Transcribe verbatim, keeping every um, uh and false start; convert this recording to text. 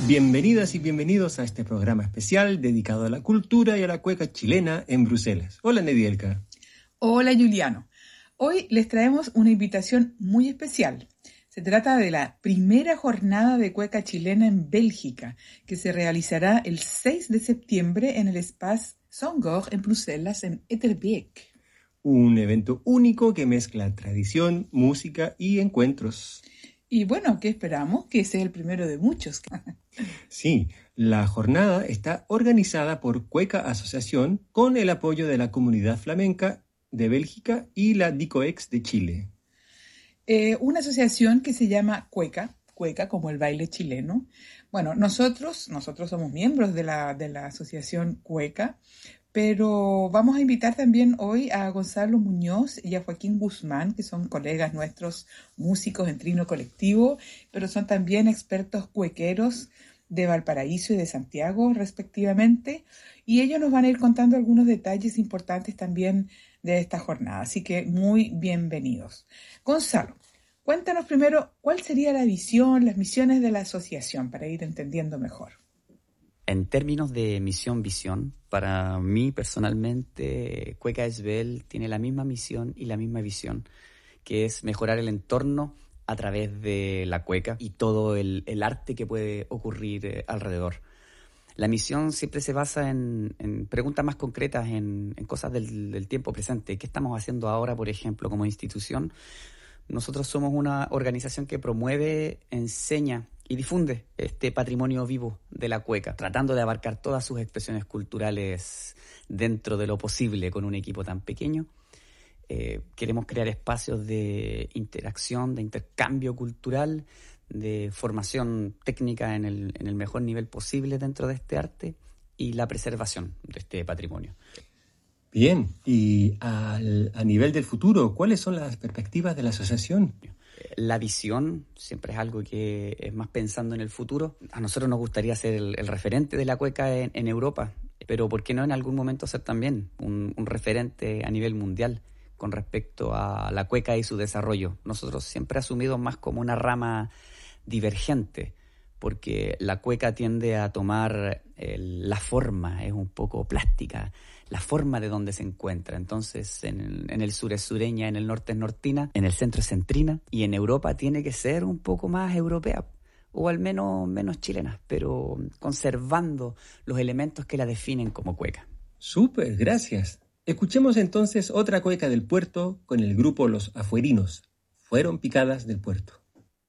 Bienvenidas y bienvenidos a este programa especial dedicado a la cultura y a la cueca chilena en Bruselas. Hola, Nedielka. Hola, Juliano. Hoy les traemos una invitación muy especial. Se trata de la primera jornada de cueca chilena en Bélgica, que se realizará el seis de septiembre en el Espace Songor en Bruselas, en Etterbeek. Un evento único que mezcla tradición, música y encuentros. Y bueno, ¿qué esperamos? Que sea el primero de muchos. Sí, la jornada está organizada por Cueca Asociación con el apoyo de la Comunidad Flamenca de Bélgica y la DICOEX de Chile. Eh, una asociación que se llama Cueca, Cueca como el baile chileno. Bueno, nosotros, nosotros somos miembros de la, de la asociación Cueca, pero vamos a invitar también hoy a Gonzalo Muñoz y a Joaquín Guzmán, que son colegas nuestros, músicos en trino colectivo, pero son también expertos cuequeros de Valparaíso y de Santiago, respectivamente, y ellos nos van a ir contando algunos detalles importantes también de esta jornada, así que muy bienvenidos. Gonzalo, cuéntanos primero cuál sería la visión, las misiones de la asociación para ir entendiendo mejor. En términos de misión-visión, para mí personalmente, Cueca Esbel tiene la misma misión y la misma visión, que es mejorar el entorno a través de la cueca y todo el, el arte que puede ocurrir eh, alrededor. La misión siempre se basa en, en preguntas más concretas, en, en cosas del, del tiempo presente. ¿Qué estamos haciendo ahora, por ejemplo, como institución? Nosotros somos una organización que promueve, enseña y difunde este patrimonio vivo de la cueca, tratando de abarcar todas sus expresiones culturales dentro de lo posible con un equipo tan pequeño. Eh, queremos crear espacios de interacción, de intercambio cultural, de formación técnica en el, en el mejor nivel posible dentro de este arte y la preservación de este patrimonio. Bien, y al, a nivel del futuro, ¿cuáles son las perspectivas de la asociación? La visión siempre es algo que es más pensando en el futuro. A nosotros nos gustaría ser el, el referente de la cueca en, en Europa, pero ¿por qué no en algún momento ser también un, un referente a nivel mundial con respecto a la cueca y su desarrollo? Nosotros siempre asumido más como una rama divergente, porque la cueca tiende a tomar el, la forma, es un poco plástica, la forma de donde se encuentra. Entonces, en, en el sur es sureña, en el norte es nortina, en el centro es centrina, y en Europa tiene que ser un poco más europea, o al menos menos chilena, pero conservando los elementos que la definen como cueca. Súper, gracias. Escuchemos entonces otra cueca del puerto con el grupo Los Afuerinos. Fueron picadas del puerto.